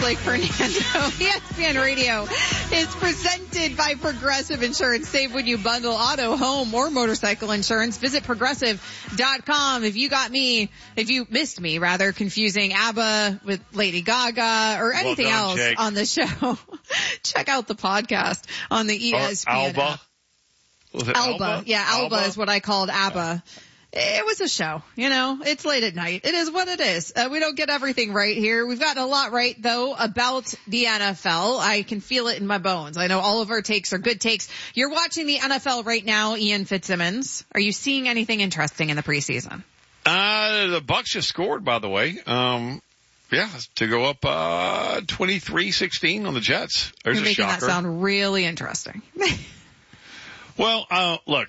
Blake Fernando. ESPN Radio is presented by Progressive Insurance. Save when you bundle auto, home, or motorcycle insurance. Visit Progressive.com. If you missed me, confusing ABBA with Lady Gaga or anything else Jake. on the show, check out the podcast on the ESPN Alba. app. Was it Alba. Yeah, Alba is what I called ABBA. It was a show, it's late at night. It is what it is. We don't get everything right here. We've gotten a lot right though about the NFL. I can feel it in my bones. I know all of our takes are good takes. You're watching the NFL right now, Ian Fitzsimmons. Are you seeing anything interesting in the preseason? The Bucks just scored, by the way. To go up 23-16 on the Jets. There's You're making a shocker. that sound really interesting. Well, look,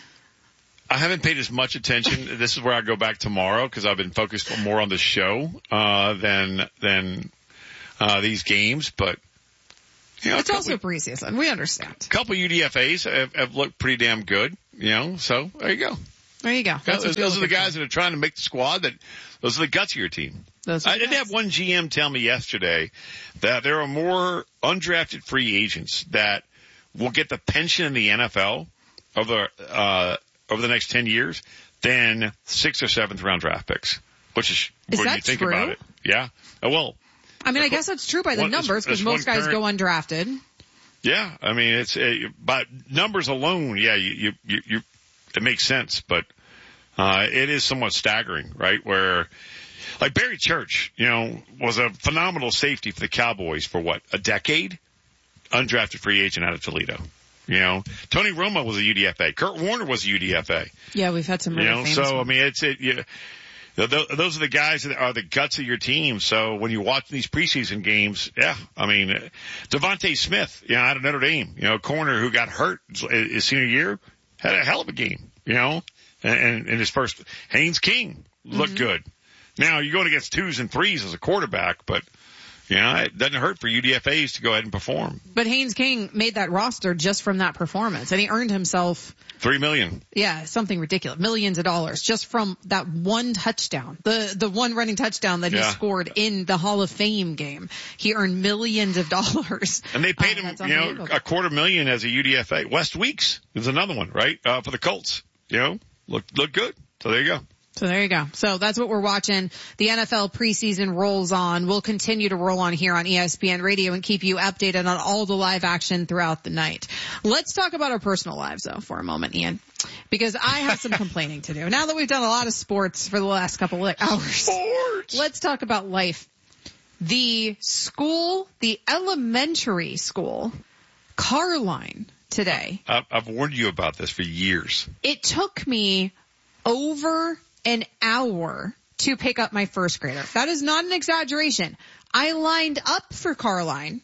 I haven't paid as much attention. This is where I go back tomorrow because I've been focused more on the show than these games. But it's also preseason. We understand. A couple UDFAs have looked pretty damn good. So there you go. There you go. Those are the guys that are trying to make the squad. Those are the guts of your team. I did have one GM tell me yesterday that there are more undrafted free agents that will get the pension in the NFL over the next 10 years than 6th or 7th round draft picks, which is when you think about it. Yeah. Well, I guess that's true by the numbers because most guys go undrafted. Yeah. I mean, by numbers alone. Yeah. It makes sense, but, it is somewhat staggering, right? Where like Barry Church, was a phenomenal safety for the Cowboys for a decade? Undrafted free agent out of Toledo. Tony Romo was a UDFA. Kurt Warner was a UDFA. Yeah, we've had some really famous so, ones. I mean, those are the guys that are the guts of your team. So when you watch these preseason games, Devontae Smith, out of Notre Dame, corner who got hurt his senior year, had a hell of a game, and his first. Haynes King looked good. Now you're going against 2s and 3s as a quarterback, but it doesn't hurt for UDFAs to go ahead and perform. But Haynes King made that roster just from that performance, and he earned himself $3 million. Yeah, something ridiculous, millions of dollars just from that one touchdown, the one running touchdown that he scored in the Hall of Fame game. He earned millions of dollars, and they paid him, $250,000 as a UDFA. West Weeks is another one, right? For the Colts, looked good. So there you go. So that's what we're watching. The NFL preseason rolls on. We'll continue to roll on here on ESPN Radio and keep you updated on all the live action throughout the night. Let's talk about our personal lives, though, for a moment, Ian, because I have some complaining to do. Now that we've done a lot of sports for the last couple of hours, let's talk about life. The elementary school, Carline, today. I've warned you about this for years. It took me over an hour to pick up my first grader. That is not an exaggeration. I lined up for Carline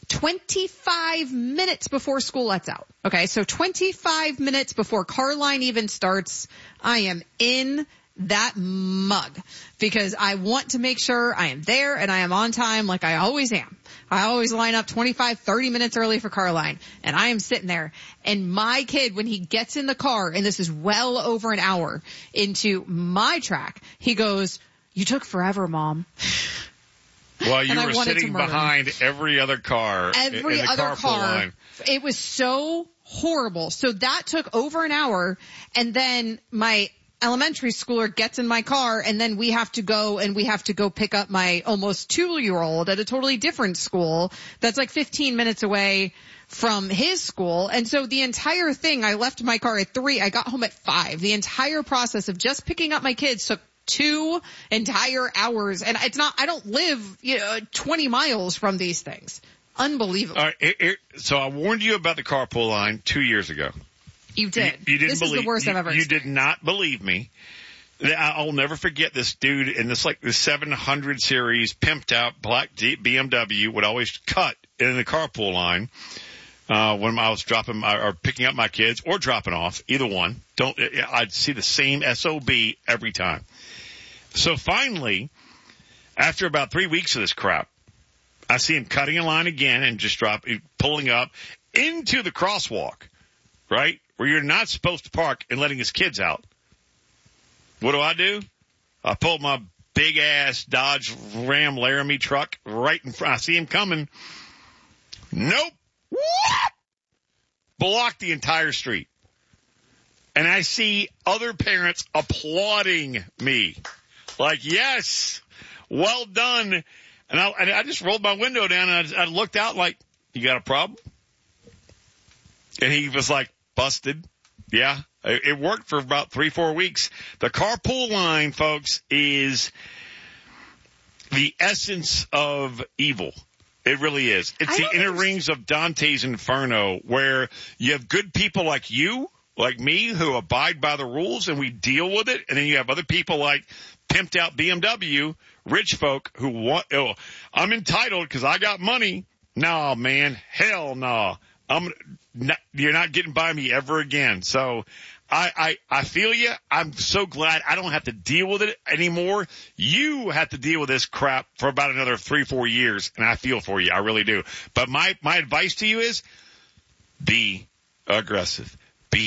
25 minutes before school lets out. Okay, so 25 minutes before Carline even starts, I am in that mug because I want to make sure I am there and I am on time like I always am. I always line up 25, 30 minutes early for Carline, and I am sitting there. And my kid, when he gets in the car, and this is well over an hour into my track, he goes, "You took forever, Mom." Well, you were sitting behind every other car. Every other car. It was so horrible. So that took over an hour, and then my elementary schooler gets in my car, and then we have to go pick up my almost 2-year-old at a totally different school that's like 15 minutes away from his school. And so the entire thing, I left my car at 3, I got home at 5. The entire process of just picking up my kids took 2 entire hours, and I don't live 20 miles from these things. Unbelievable. All right, so I warned you about the carpool line 2 years ago. You did. You didn't this is the worst I've ever experienced. You did not believe me. I'll never forget this dude in the 700 series pimped out black BMW would always cut in the carpool line when I was dropping or picking up my kids or dropping off, either one. I'd see the same SOB every time. So finally, after about 3 weeks of this crap, I see him cutting a line again and just pulling up into the crosswalk, right? Where you're not supposed to park and letting his kids out. What do? I pulled my big ass Dodge Ram Laramie truck right in front. I see him coming. Nope. What? Blocked the entire street. And I see other parents applauding me. Like, yes, well done. And I just rolled my window down and I looked out like, you got a problem? And he was like, busted. Yeah, it worked for about 3-4 weeks. The carpool line, folks, is the essence of evil. It really is. It's the inner rings of Dante's Inferno, where you have good people like you, like me, who abide by the rules and we deal with it. And then you have other people like pimped out BMW, rich folk who want, I'm entitled because I got money. Nah, man. Hell no. You're not getting by me ever again. So I feel you. I'm so glad I don't have to deal with it anymore. You have to deal with this crap for about another 3-4 years, and I feel for you. I really do. But my advice to you is be aggressive.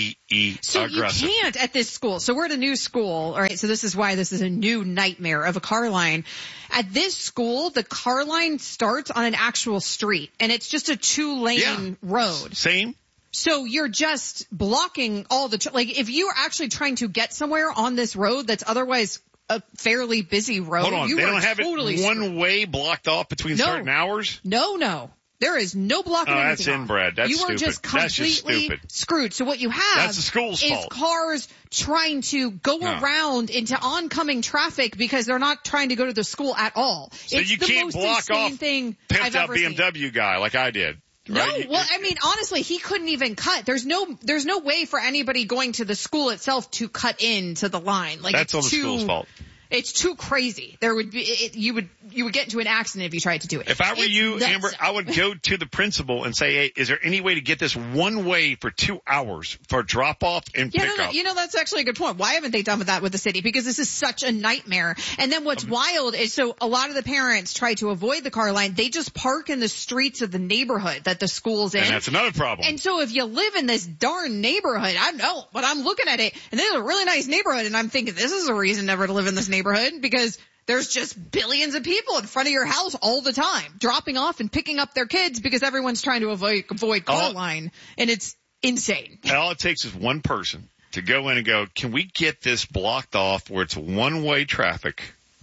So aggressive. You can't at this school. So we're at a new school. All right. So this is why this is a new nightmare of a car line. At this school, the car line starts on an actual street and it's just a 2-lane road. Same. So you're just blocking all the, like if you're actually trying to get somewhere on this road that's otherwise a fairly busy road. Hold on. They don't have totally it one way blocked off between certain hours? No. There is no blocking anything that's inbred. That's stupid. You are just completely screwed. So what you have that's the school's is fault. Cars trying to go around into oncoming traffic because they're not trying to go to the school at all. So it's you the can't most block off thing pimped I've out ever BMW seen. guy like I did. No, right? well, I mean, honestly, he couldn't even cut. There's no way for anybody going to the school itself to cut into the line. Like that's on the school's fault. It's too crazy. There would be you would get into an accident if you tried to do it. If I were you, Amber, I would go to the principal and say, "Hey, is there any way to get this one way for 2 hours for drop off and pick up?" You know, that's actually a good point. Why haven't they done that with the city? Because this is such a nightmare. And then what's wild is so a lot of the parents try to avoid the car line. They just park in the streets of the neighborhood that the school's in. And that's another problem. And so if you live in this darn neighborhood, I know, but I'm looking at it and this is a really nice neighborhood and I'm thinking this is a reason never to live in this neighborhood because there's just billions of people in front of your house all the time, dropping off and picking up their kids because everyone's trying to avoid car line, and it's insane. All it takes is one person to go in and go, can we get this blocked off where it's one-way traffic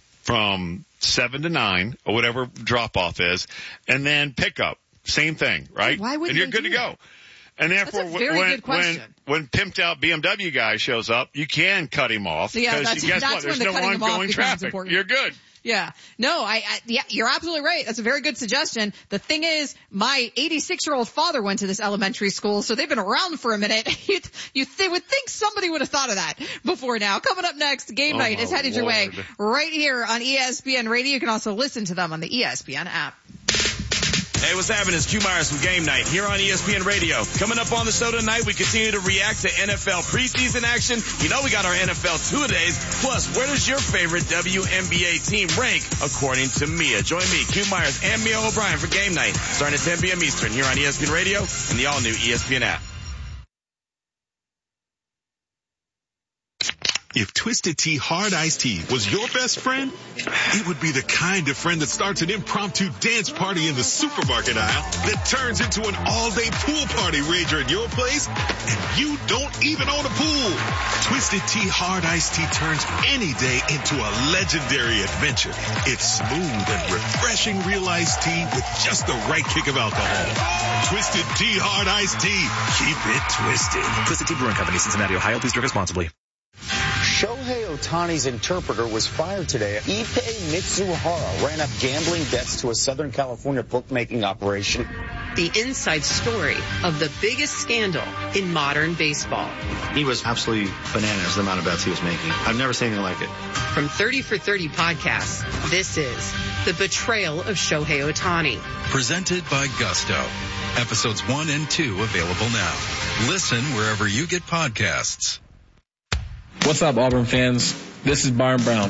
from 7 to 9 or whatever drop-off is, and then pick up. Same thing, right? Why wouldn't and you're they good do to go. that? And therefore, That's a very good question. when pimped out BMW guy shows up, you can cut him off. Yeah, because guess what? There's no ongoing traffic. You're good. Yeah. No, yeah, you're absolutely right. That's a very good suggestion. The thing is, my 86-year-old father went to this elementary school, so they've been around for a minute. They would think somebody would have thought of that before now. Coming up next, Game Night is headed your way right here on ESPN Radio. You can also listen to them on the ESPN app. Hey, what's happening? It's Q Myers from Game Night here on ESPN Radio. Coming up on the show tonight, we continue to react to NFL preseason action. You know we got our NFL two-a-days. Plus, where does your favorite WNBA team rank according to Mia? Join me, Q Myers, and Mia O'Brien for Game Night starting at 10 p.m. Eastern here on ESPN Radio and the all-new ESPN app. If Twisted Tea Hard Iced Tea was your best friend, it would be the kind of friend that starts an impromptu dance party in the supermarket aisle that turns into an all-day pool party rager at your place, and you don't even own a pool. Twisted Tea Hard Iced Tea turns any day into a legendary adventure. It's smooth and refreshing real iced tea with just the right kick of alcohol. Twisted Tea Hard Iced Tea. Keep it twisted. Twisted Tea Brewing Company, Cincinnati, Ohio. Please drink responsibly. Shohei Ohtani's interpreter was fired today. Ippei Mitsuhara ran up gambling debts to a Southern California bookmaking operation. The inside story of the biggest scandal in modern baseball. He was absolutely bananas, the amount of bets he was making. I've never seen anything like it. From 30 for 30 podcasts, this is The Betrayal of Shohei Ohtani. Presented by Gusto. Episodes 1 and 2 available now. Listen wherever you get podcasts. What's up, Auburn fans? This is Byron Brown.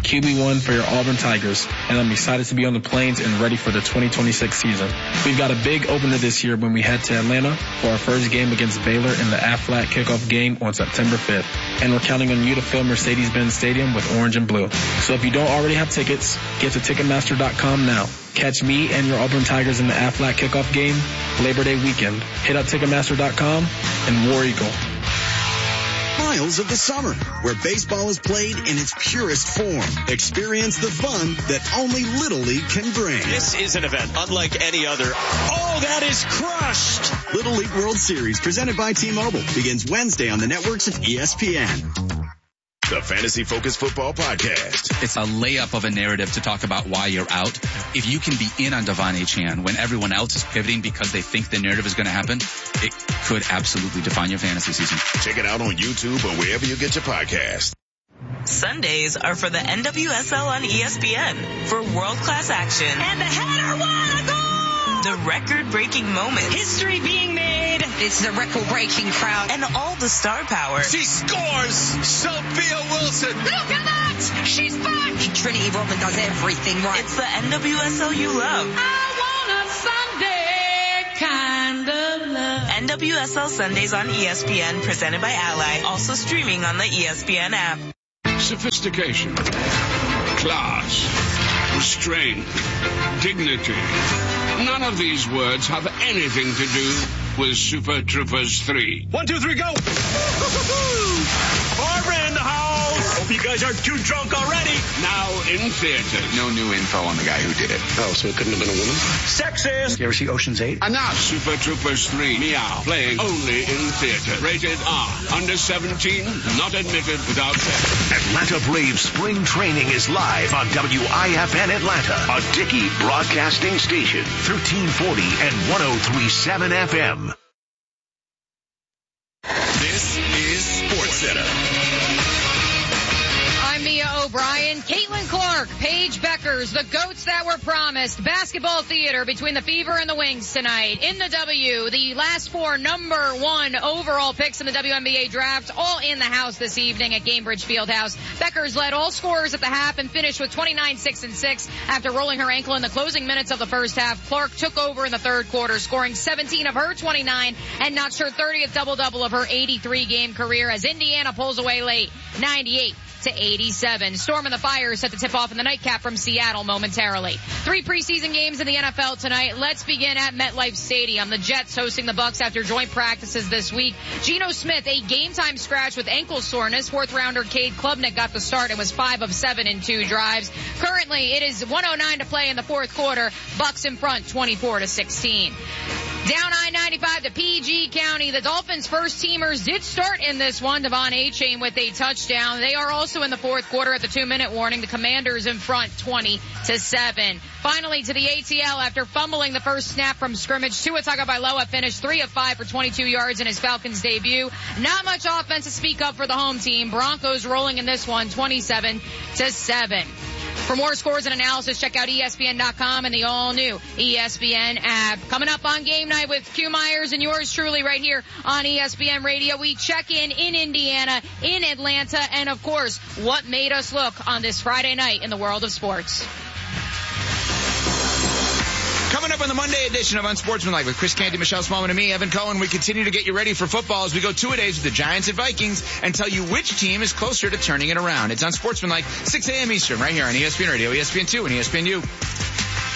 QB1 for your Auburn Tigers, and I'm excited to be on the Plains and ready for the 2026 season. We've got a big opener this year when we head to Atlanta for our first game against Baylor in the Aflac kickoff game on September 5th. And we're counting on you to fill Mercedes-Benz Stadium with orange and blue. So if you don't already have tickets, get to Ticketmaster.com now. Catch me and your Auburn Tigers in the Aflac kickoff game Labor Day weekend. Hit up Ticketmaster.com and War Eagle. Miles of the summer, where baseball is played in its purest form. Experience the fun that only Little League can bring. This is an event unlike any other. Oh, that is crushed! Little League World Series, presented by T-Mobile, begins Wednesday on the networks of ESPN. The Fantasy Focus Football Podcast. It's a layup of a narrative to talk about why you're out. If you can be in on Devon Achane when everyone else is pivoting because they think the narrative is going to happen, it could absolutely define your fantasy season. Check it out on YouTube or wherever you get your podcast. Sundays are for the NWSL on ESPN for world-class action. And the header, what a goal! The record-breaking moments. History being made. It's the record-breaking crowd. And all the star power. She scores! Sophia Wilson! Look at that! She's back! Trinity Rodman does everything right. It's the NWSL you love. I want a Sunday kind of love. NWSL Sundays on ESPN, presented by Ally. Also streaming on the ESPN app. Sophistication, class, restraint, dignity. None of these words have anything to do with Super Troopers 3. 1, 2, 3, go! Barbara in the house! Hope you guys aren't too drunk already. Now in theaters. No new info on the guy who did it. Oh, so it couldn't have been a woman? Sexist! You ever see Ocean's 8? Enough! Super Troopers 3, Meow, playing only in theaters. Rated R. Under 17, not admitted without pay. Atlanta Braves spring training is live on WIFN Atlanta, a Dickey broadcasting station, 1340 and 103.7 FM. This is SportsCenter. I'm Mia O'Brien, Caitlin Clark, Paige Beckers, the GOATs that were promised. Basketball theater between the Fever and the Wings tonight. In the W, the last four number one overall picks in the WNBA draft, all in the house this evening at Gainbridge Fieldhouse. Beckers led all scorers at the half and finished with 29, 6, and 6 after rolling her ankle in the closing minutes of the first half. Clark took over in the third quarter, scoring 17 of her 29 and notched her 30th double-double of her 83-game career as Indiana pulls away late, 98-87. Storm and the Fire set to tip off in the nightcap from Seattle momentarily. 3 preseason games in the NFL tonight. Let's begin at MetLife Stadium. The Jets hosting the Bucs after joint practices this week. Geno Smith, a game-time scratch with ankle soreness. Fourth-rounder Cade Klubnik got the start and was 5 of 7 in 2 drives. Currently, it is 1:09 to play in the fourth quarter. Bucs in front, 24-16. Down I-95 to PG County. The Dolphins' first-teamers did start in this one. Devon Achane with a touchdown. They are also in the fourth quarter at the 2-minute warning. The Commanders in front, 20-7. Finally, to the ATL after fumbling the first snap from scrimmage. Tua Tagovailoa finished 3 of 5 for 22 yards in his Falcons debut. Not much offense to speak of for the home team. Broncos rolling in this one, 27-7. For more scores and analysis, check out ESPN.com and the all-new ESPN app. Coming up on Game Night with Q Myers and yours truly right here on ESPN Radio. We check in Indiana, in Atlanta, and, of course, what made us look on this Friday night in the world of sports. Coming up on the Monday edition of Unsportsmanlike with Chris Canty, Michelle Smallman, and me, Evan Cohen, we continue to get you ready for football as we go 2-a-days with the Giants and Vikings and tell you which team is closer to turning it around. It's Unsportsmanlike, 6 a.m. Eastern, right here on ESPN Radio, ESPN2, and ESPNU.